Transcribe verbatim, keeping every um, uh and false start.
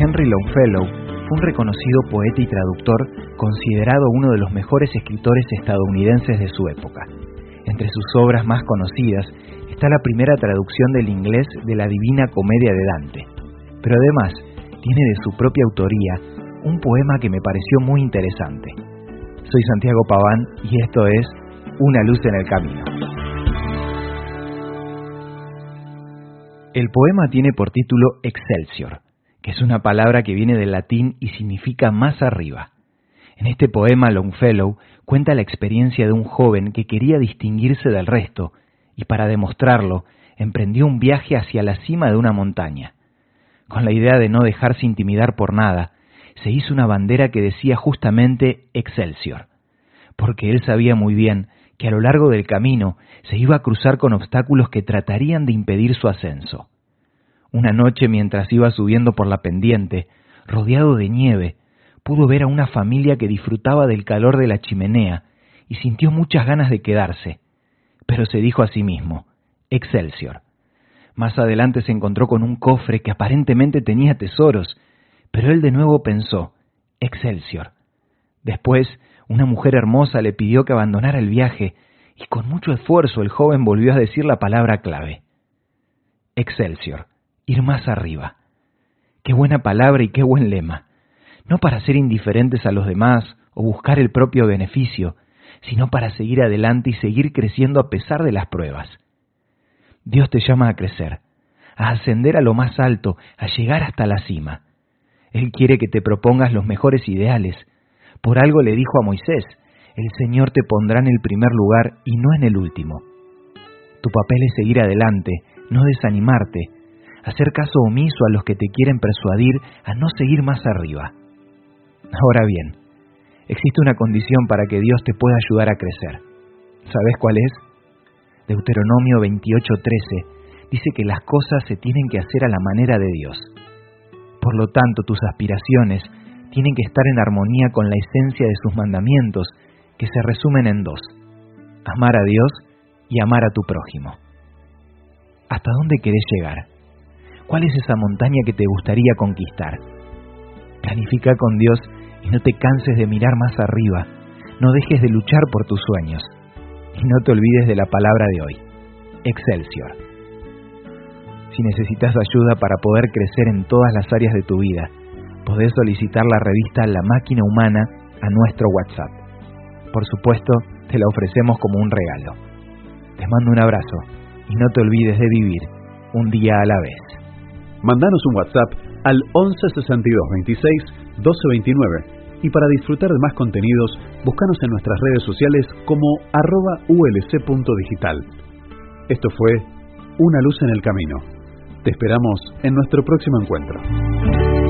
Henry Longfellow fue un reconocido poeta y traductor considerado uno de los mejores escritores estadounidenses de su época. Entre sus obras más conocidas está la primera traducción del inglés de la Divina Comedia de Dante, pero además tiene de su propia autoría un poema que me pareció muy interesante. Soy Santiago Paván y esto es Una luz en el camino. El poema tiene por título Excelsior, que es una palabra que viene del latín y significa más arriba. En este poema Longfellow cuenta la experiencia de un joven que quería distinguirse del resto y para demostrarlo emprendió un viaje hacia la cima de una montaña. Con la idea de no dejarse intimidar por nada, se hizo una bandera que decía justamente Excelsior, porque él sabía muy bien que a lo largo del camino se iba a cruzar con obstáculos que tratarían de impedir su ascenso. Una noche, mientras iba subiendo por la pendiente, rodeado de nieve, pudo ver a una familia que disfrutaba del calor de la chimenea y sintió muchas ganas de quedarse, pero se dijo a sí mismo, Excelsior. Más adelante se encontró con un cofre que aparentemente tenía tesoros, pero él de nuevo pensó, Excelsior. Después, una mujer hermosa le pidió que abandonara el viaje y con mucho esfuerzo el joven volvió a decir la palabra clave. Excelsior, ir más arriba. Qué buena palabra y qué buen lema. No para ser indiferentes a los demás o buscar el propio beneficio, sino para seguir adelante y seguir creciendo a pesar de las pruebas. Dios te llama a crecer, a ascender a lo más alto, a llegar hasta la cima. Él quiere que te propongas los mejores ideales. Por algo le dijo a Moisés, el Señor te pondrá en el primer lugar y no en el último. Tu papel es seguir adelante, no desanimarte, hacer caso omiso a los que te quieren persuadir a no seguir más arriba. Ahora bien, existe una condición para que Dios te pueda ayudar a crecer. ¿Sabes cuál es? Deuteronomio veintiocho trece dice que las cosas se tienen que hacer a la manera de Dios. Por lo tanto, tus aspiraciones tienen que estar en armonía con la esencia de sus mandamientos, que se resumen en dos: amar a Dios y amar a tu prójimo. ¿Hasta dónde querés llegar? ¿Cuál es esa montaña que te gustaría conquistar? Planifica con Dios y no te canses de mirar más arriba. No dejes de luchar por tus sueños. Y no te olvides de la palabra de hoy, Excelsior. Si necesitas ayuda para poder crecer en todas las áreas de tu vida, podés solicitar la revista La Máquina Humana a nuestro WhatsApp. Por supuesto, te la ofrecemos como un regalo. Te mando un abrazo y no te olvides de vivir un día a la vez. Mándanos un WhatsApp al once sesenta y dos veintiséis doce veintinueve y para disfrutar de más contenidos, búscanos en nuestras redes sociales como arroba ulc punto digital. Esto fue Una luz en el camino. Te esperamos en nuestro próximo encuentro.